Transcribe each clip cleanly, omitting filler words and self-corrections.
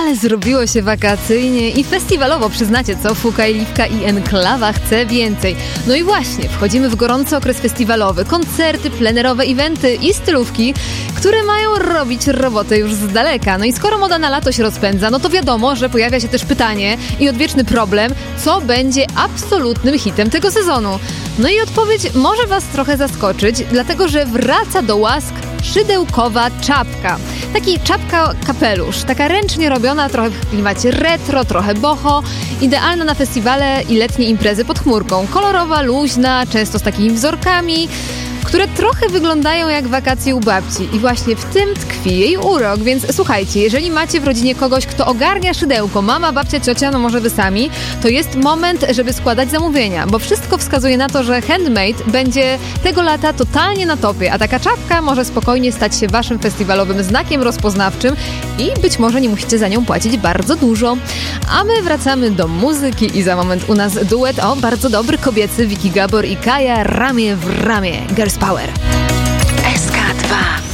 Ale zrobiło się wakacyjnie i festiwalowo, przyznacie co? Fuka i Liwka i Enklawa chce więcej. No i właśnie, wchodzimy w gorący okres festiwalowy. Koncerty, plenerowe eventy i stylówki, które mają robić robotę już z daleka. No i skoro moda na lato się rozpędza, no to wiadomo, że pojawia się też pytanie i odwieczny problem, co będzie absolutnym hitem tego sezonu. No i odpowiedź może was trochę zaskoczyć, dlatego że wraca do łask szydełkowa czapka. Taki czapka kapelusz, taka ręcznie robiona, trochę w klimacie retro, trochę boho, idealna na festiwale i letnie imprezy pod chmurką. Kolorowa, luźna, często z takimi wzorkami, które trochę wyglądają jak wakacje u babci. I właśnie w tym tkwi jej urok. Więc słuchajcie, jeżeli macie w rodzinie kogoś, kto ogarnia szydełko, mama, babcia, ciocia, no może wy sami, to jest moment, żeby składać zamówienia, bo wszystko wskazuje na to, że handmade będzie tego lata totalnie na topie, a taka czapka może spokojnie stać się waszym festiwalowym znakiem rozpoznawczym i być może nie musicie za nią płacić bardzo dużo. A my wracamy do muzyki i za moment u nas duet, bardzo dobry kobiecy, Vicky Gabor i Kaja, ramię w ramię. Girls Power. SK2.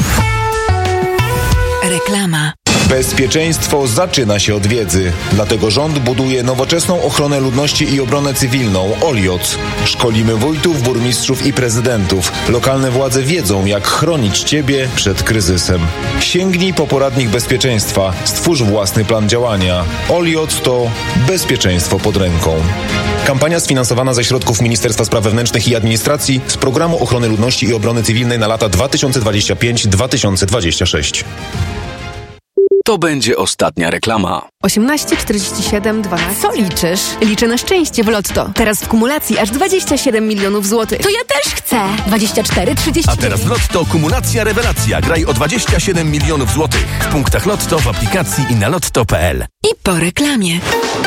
Reklama. Bezpieczeństwo zaczyna się od wiedzy. Dlatego rząd buduje nowoczesną ochronę ludności i obronę cywilną OLIOC. Szkolimy wójtów, burmistrzów i prezydentów. Lokalne władze wiedzą, jak chronić Ciebie przed kryzysem. Sięgnij po poradnik bezpieczeństwa. Stwórz własny plan działania. OLIOC to bezpieczeństwo pod ręką. Kampania sfinansowana ze środków Ministerstwa Spraw Wewnętrznych i Administracji z Programu Ochrony Ludności i Obrony Cywilnej na lata 2025-2026. To będzie ostatnia reklama. 18 47 12. Co liczysz? Liczę na szczęście w Lotto. Teraz w kumulacji aż 27 milionów złotych. To ja też chcę. 24, 30. A teraz Lotto kumulacja rewelacja. Graj o 27 milionów złotych. W punktach Lotto, w aplikacji i na lotto.pl. I po reklamie.